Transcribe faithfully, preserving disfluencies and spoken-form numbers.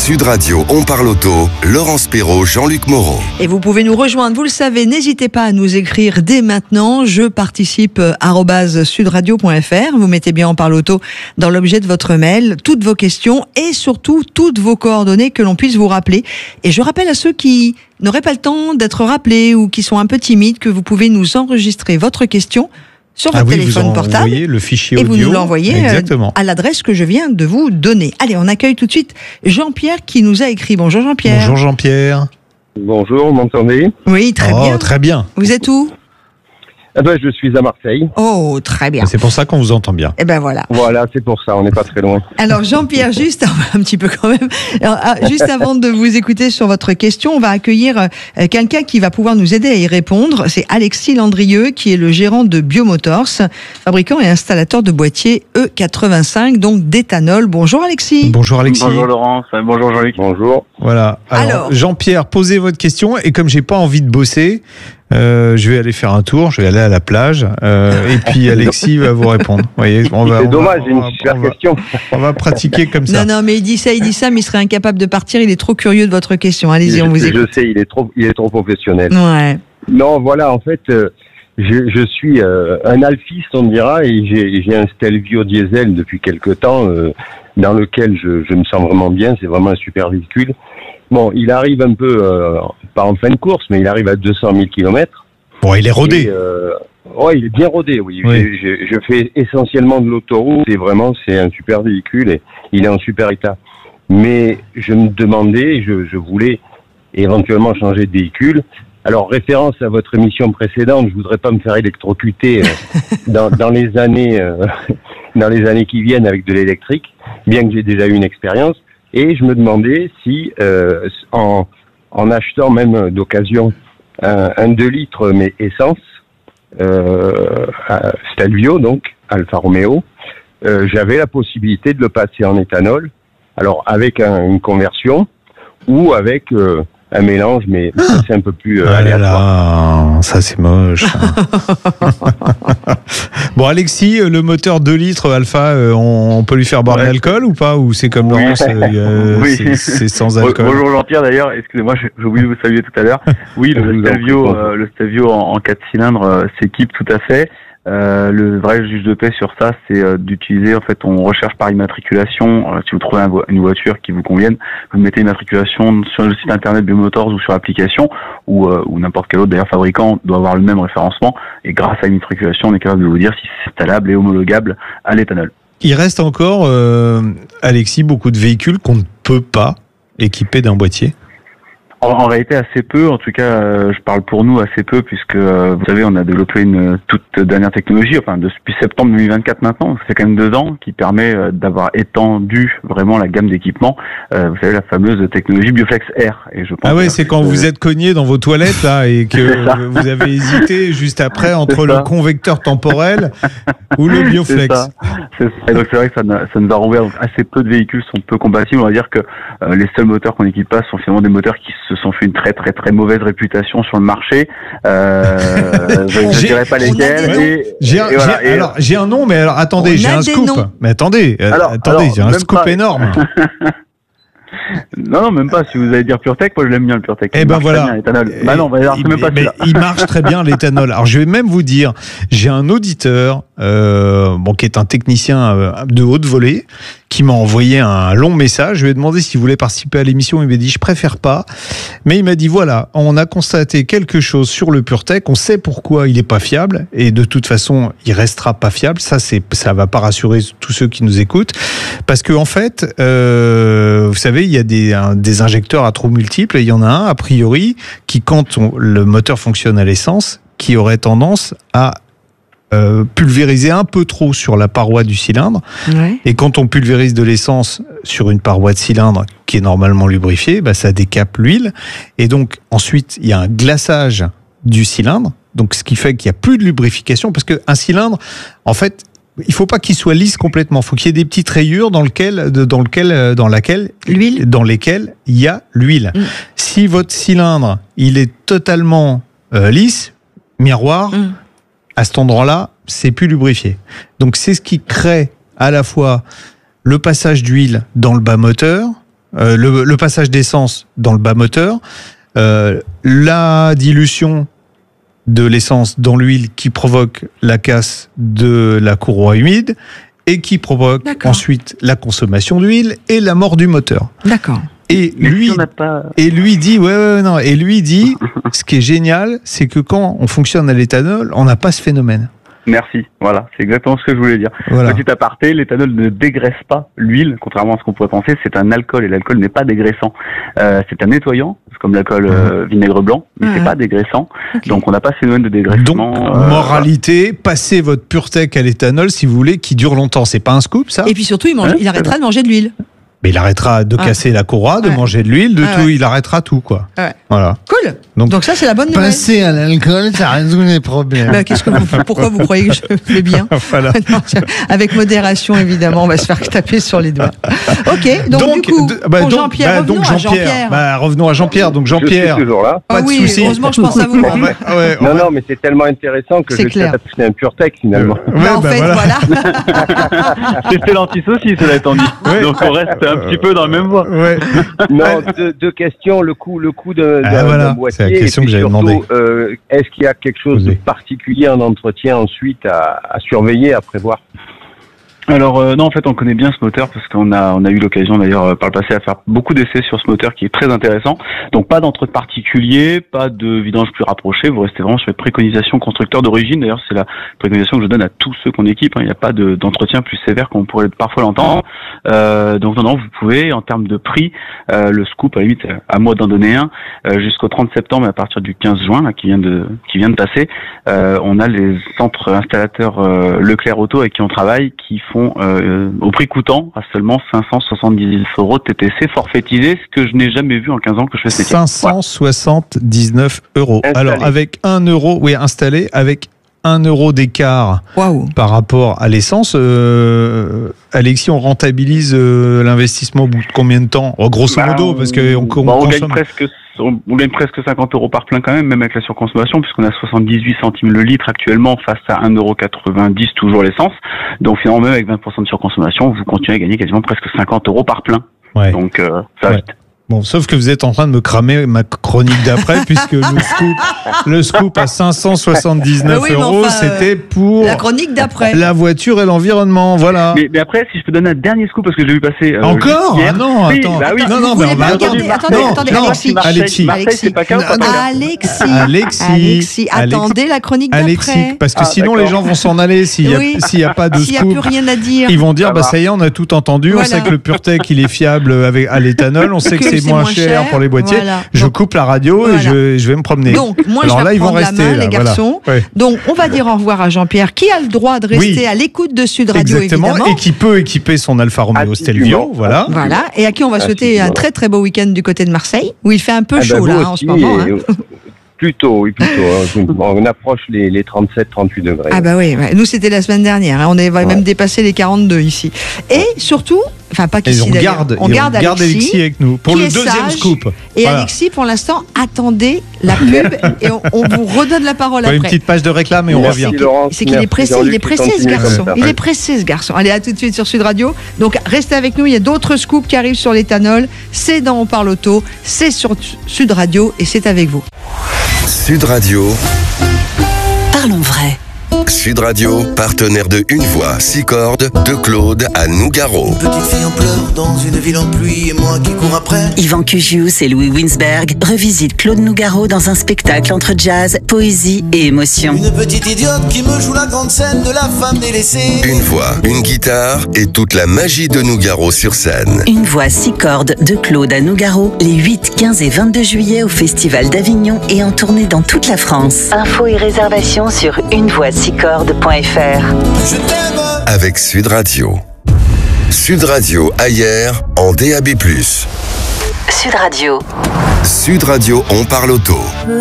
Sud Radio, on parle auto, Laurence Perrault, Jean-Luc Moreau. Et vous pouvez nous rejoindre, vous le savez, n'hésitez pas à nous écrire dès maintenant. Je participe arobase sudradio point f r. Vous mettez bien on parle auto dans l'objet de votre mail, toutes vos questions et surtout toutes vos coordonnées que l'on puisse vous rappeler. Et je rappelle à ceux qui n'auraient pas le temps d'être rappelés ou qui sont un peu timides que vous pouvez nous enregistrer votre question sur votre ah oui, téléphone vous portable envoyez le fichier et audio, vous nous l'envoyez exactement. à l'adresse que je viens de vous donner. Allez, on accueille tout de suite Jean-Pierre qui nous a écrit. Bonjour Jean-Pierre. Bonjour Jean-Pierre. Bonjour, vous m'entendez? Oui, très oh, bien. Très bien. Vous êtes où? Eh ben, je suis à Marseille. Oh, très bien. C'est pour ça qu'on vous entend bien. Eh ben voilà. Voilà, c'est pour ça, on n'est pas très loin. Alors Jean-Pierre, juste un petit peu quand même. Alors, juste avant de vous écouter sur votre question, on va accueillir quelqu'un qui va pouvoir nous aider à y répondre. C'est Alexis Landrieux, qui est le gérant de Biomotors, fabricant et installateur de boîtiers E quatre-vingt-cinq, donc d'éthanol. Bonjour Alexis. Bonjour Alexis. Bonjour Laurence. Bonjour Jean-Luc. Bonjour. Voilà. Alors, Alors Jean-Pierre, posez votre question et comme j'ai pas envie de bosser, euh, je vais aller faire un tour, je vais aller à la plage euh, et puis Alexis va vous répondre. Vous voyez, on va, c'est on dommage, va, j'ai une on va, super on va, question. On va pratiquer comme ça. Non, non, mais il dit ça, il dit ça, mais il serait incapable de partir. Il est trop curieux de votre question. Allez-y, on vous écoute. Je sais, il est trop, il est trop professionnel. Ouais. Non, voilà, en fait, euh, je, je suis euh, un alphiste, on dira, et j'ai, j'ai un Stelvio diesel depuis quelque temps, euh, dans lequel je, je me sens vraiment bien. C'est vraiment un super véhicule. Bon, il arrive un peu, euh, pas en fin de course, mais il arrive à deux cent mille kilomètres. Bon, il est rodé. Et, euh, ouais, il est bien rodé, oui. oui. Je, je, je fais essentiellement de l'autoroute et vraiment, c'est un super véhicule et il est en super état. Mais je me demandais, je, je voulais éventuellement changer de véhicule. Alors, référence à votre émission précédente, je voudrais pas me faire électrocuter euh, dans, dans les années, euh, dans les années qui viennent avec de l'électrique, bien que j'ai déjà eu une expérience. Et je me demandais si, euh, en, en achetant même d'occasion un, un deux litres mais essence, euh, Stelvio donc, Alfa Romeo, euh, j'avais la possibilité de le passer en éthanol, alors avec un, une conversion ou avec euh, un mélange, mais ça, c'est un peu plus euh, ah aléatoire. là, ça c'est moche. Bon Alexis, le moteur deux litres Alpha, on, on peut lui faire boire ouais. de l'alcool ou pas? Ou c'est comme oui. Laurence, euh, oui. c'est, c'est sans alcool? Bonjour Jean-Pierre d'ailleurs, excusez-moi, j'ai oublié de vous saluer tout à l'heure. Oui, le Stelvio, euh, le Stelvio en, en quatre cylindres euh, s'équipe tout à fait. Euh, le vrai juge de paix sur ça, c'est euh, d'utiliser, en fait, on recherche par immatriculation. Euh, si vous trouvez un vo- une voiture qui vous convienne, vous mettez immatriculation sur le site internet Biomotors ou sur l'application, ou, euh, ou n'importe quel autre d'ailleurs fabricant doit avoir le même référencement. Et grâce à l'immatriculation, on est capable de vous dire si c'est installable et homologable à l'éthanol. Il reste encore, euh, Alexis, beaucoup de véhicules qu'on ne peut pas équiper d'un boîtier. En, en réalité, assez peu. En tout cas, euh, je parle pour nous assez peu, puisque euh, vous savez, on a développé une toute dernière technologie, enfin depuis septembre deux mille vingt-quatre maintenant, ça fait quand même deux ans, qui permet euh, d'avoir étendu vraiment la gamme d'équipements. Euh, vous savez, la fameuse technologie Bioflex Air. Et je pense ah ouais, c'est quand que... vous êtes cogné dans vos toilettes là et que vous avez hésité juste après entre le convecteur temporel ou le Bioflex. C'est ça. C'est ça. Et donc c'est vrai que ça, ça nous a renvoyé. Donc assez peu de véhicules sont peu compatibles. On va dire que euh, les seuls moteurs qu'on n'équipe pas sont finalement des moteurs qui se sont fait une très très très mauvaise réputation sur le marché. Euh, je ne dirais pas lesquels. Et, j'ai un, et voilà, j'ai, et alors j'ai un nom, mais alors attendez, j'ai un scoop. Noms. Mais attendez, alors, attendez, alors, j'ai un scoop pas. énorme. Non, non, même pas. Si vous allez dire PureTech, moi je l'aime bien le PureTech. Eh ben voilà. Bien, l'éthanol. Bah non, bah, alors, c'est même pas mais il marche très bien l'éthanol. Alors je vais même vous dire, j'ai un auditeur, euh, bon qui est un technicien euh, de haute volée, qui m'a envoyé un long message. Je lui ai demandé s'il voulait participer à l'émission. Il m'a dit je préfère pas, mais il m'a dit voilà, on a constaté quelque chose sur le PureTech. On sait pourquoi il est pas fiable et de toute façon il restera pas fiable. Ça c'est, ça va pas rassurer tous ceux qui nous écoutent, parce que en fait, euh, vous savez, il y a des, un, des injecteurs à trous multiples. Et il y en a un a priori qui, quand on, le moteur fonctionne à l'essence, qui aurait tendance à Euh, pulvériser un peu trop sur la paroi du cylindre. Ouais. Et quand on pulvérise de l'essence sur une paroi de cylindre qui est normalement lubrifiée, bah, ça décape l'huile. Et donc, ensuite, il y a un glaçage du cylindre. Donc, ce qui fait qu'il n'y a plus de lubrification. Parce qu'un cylindre, en fait, il faut pas qu'il soit lisse complètement. Il faut qu'il y ait des petites rayures dans lequel, dans lequel, dans laquelle, l'huile, dans lesquelles il y a l'huile. Mm. Si votre cylindre, il est totalement euh, lisse, miroir, mm. à cet endroit-là, c'est plus lubrifié. Donc c'est ce qui crée à la fois le passage d'huile dans le bas moteur euh, le, le passage d'essence dans le bas moteur, euh, la dilution de l'essence dans l'huile qui provoque la casse de la courroie humide et qui provoque D'accord. ensuite la consommation d'huile et la mort du moteur. D'accord. Et Mais lui, si on n'a pas... et lui dit, ouais, ouais, non, et lui dit, ce qui est génial, c'est que quand on fonctionne à l'éthanol, on n'a pas ce phénomène. Merci, voilà, c'est exactement ce que je voulais dire. Voilà. Petit aparté, l'éthanol ne dégraisse pas l'huile, contrairement à ce qu'on pourrait penser, c'est un alcool et l'alcool n'est pas dégraissant. Euh, c'est un nettoyant, c'est comme l'alcool euh, vinaigre blanc, mais Ouais. c'est pas dégraissant. Okay. Donc on n'a pas ce phénomène de Donc, dégraissement. euh, moralité, passez votre PureTech à l'éthanol si vous voulez, qui dure longtemps. C'est pas un scoop, ça? Et puis surtout, il, mange, Ouais, il arrêtera de manger de l'huile. Mais il arrêtera de Ah. casser la courroie, de Ouais. manger de l'huile, de Ah tout. ouais. Il arrêtera tout, quoi. Ouais. Voilà. Cool. Donc- Donc, ça, c'est la bonne nouvelle. Passer à l'alcool, ça résout les problèmes. Bah, qu'est-ce que vous, pourquoi vous croyez que je fais bien? Voilà. Non, c'est- avec modération, évidemment, on va se faire taper sur les doigts. Ok, donc, du coup, de- bah, pour donc- Jean-Pierre, bah, revenons donc à Jean-Pierre. Jean-Pierre. Bah, revenons à Jean-Pierre. Donc Je Jean-Pierre. suis toujours là. Ah pas de oui, souci. heureusement, je pense à vous. On hein. va- ah ouais, on Non, va- non, mais c'est tellement intéressant que C'est je clair. vais acheter un PureTech finalement. Ouais, Bah, en bah, fait, voilà. voilà. C'est Stellantis aussi, cela étant dit. Ouais. Donc on reste un petit peu dans la même voie. Ouais. Non, deux, deux questions. Le coût, le coût de, Ah, d'un, voilà, d'un boîtier. c'est la question et puis que j'avais surtout, demandé. euh, est-ce qu'il y a quelque chose de Posé. particulier en entretien ensuite à, à surveiller, à prévoir? Alors euh, non, en fait, on connaît bien ce moteur parce qu'on a on a eu l'occasion d'ailleurs euh, par le passé à faire beaucoup d'essais sur ce moteur qui est très intéressant. Donc pas d'entretien particulier, pas de vidange plus rapproché. Vous restez vraiment sur les préconisations constructeurs d'origine. D'ailleurs, c'est la préconisation que je donne à tous ceux qu'on équipe. hein. Il n'y a pas de, d'entretien plus sévère qu'on pourrait parfois l'entendre. Euh, donc non, non, vous pouvez en termes de prix, euh, le scoop à la limite à moi d'en donner un euh, jusqu'au trente septembre à partir du quinze juin là, qui vient de qui vient de passer. Euh, on a les centres installateurs euh, Leclerc Auto avec qui on travaille qui font euh, au prix coûtant à seulement cinq cent soixante-dix euros de T T C forfaitisé, ce que je n'ai jamais vu en quinze ans que je fais ce métier. cinq cent soixante-dix-neuf euros. Installé. Alors, avec un euro, oui, installé, avec un euro d'écart Waouh. par rapport à l'essence, euh, Alexis, on rentabilise euh, l'investissement au bout de combien de temps? Oh, grosso Bah, modo, parce que on, on bah, on gagne consomme. presque on, on gagne presque cinquante euros par plein quand même, même avec la surconsommation, puisqu'on a soixante-dix-huit centimes le litre actuellement face à un euro quatre-vingt-dix toujours l'essence. Donc finalement, même avec vingt pour cent de surconsommation, vous continuez à gagner quasiment presque cinquante euros par plein. Ouais. Donc euh, ça va Ouais. vite. Bon, sauf que vous êtes en train de me cramer ma chronique d'après, puisque le scoop, le scoop à cinq cent soixante-dix-neuf Ah oui, mais euros, enfin, c'était pour La chronique d'après. la voiture et l'environnement. Voilà. Mais, mais après, si je peux donner un dernier scoop, parce que j'ai vu passer... euh, Encore? hier. Ah non, Oui, attends. bah oui. Non, non, Vous mais voulez on va pas attendre. regarder- attendez, Non, attendez, non, Alexis. Alexis. Marseille, c'est pas quinze, Non, non, Alexis. Alexis. Alexis, attendez la chronique Alexis, d'après. parce que Ah, sinon d'accord. les gens vont s'en aller s'il n'y a, Oui. s'il y a pas de S'il n'y a scoop. plus rien à dire. Ils vont dire, Ça bah va. ça y est, on a tout entendu, on Voilà. sait que le PureTech il est fiable avec, à l'éthanol, on sait que, c'est moins cher, pour les boîtiers. Voilà. Je Donc, coupe la radio Voilà. et je, je vais me promener. Donc, moi, Alors je vais là, ils vont reprendre rester, la main, là, les voilà. garçons. Ouais. Donc, on va dire au revoir à Jean-Pierre, qui a le droit de rester Oui. à l'écoute de Sud Radio, Exactement, évidemment. et qui peut équiper son Alfa Romeo Assidûment. Stelvio, voilà. Voilà, et à qui on va Ah, souhaiter si, un voilà. très très beau week-end du côté de Marseille, où il fait un peu Ah ben, chaud vous là hein, en aussi, ce moment. hein. et, euh, Plutôt, oui, plutôt. hein. On approche les, les trente-sept trente-huit degrés. Ah bah oui, ouais. Nous c'était la semaine dernière, hein. on est, va Ouais. même dépasser les quarante-deux ici. Et surtout, enfin pas Et qu'ici on d'ailleurs, garde, on et garde, Alexis, Alexis avec nous pour qui le est deuxième sage. scoop. Et Voilà. Alexis, pour l'instant, attendez la pub et on, on vous redonne la parole Ouais, après. une petite page de réclame et on Merci, revient. Laurent. C'est qu'il est Merci, pressé, il Jean-Luc, est pressé ce continue comme garçon. ça. Il est pressé ce garçon. Allez, à tout de suite sur Sud Radio. Donc restez avec nous, il y a d'autres scoops qui arrivent sur l'éthanol. C'est dans On parle auto, c'est sur Sud Radio et c'est avec vous. Sud Radio, Parlons vrai. Sud Radio, partenaire de Une Voix, six cordes, de Claude à Nougaro. Petite fille en pleurs dans une ville en pluie et moi qui cours après. Yvan Cugius et Louis Winsberg revisitent Claude Nougaro dans un spectacle entre jazz, poésie et émotion. Une petite idiote qui me joue la grande scène de la femme délaissée. Une voix, une guitare et toute la magie de Nougaro sur scène. Une voix six cordes de Claude à Nougaro les huit, quinze et vingt-deux juillet au Festival d'Avignon et en tournée dans toute la France. Infos et réservations sur une voix six cordes point f r. Je t'aime. Avec Sud Radio. Sud Radio ailleurs en D A B plus. Sud Radio. Sud Radio, on parle auto.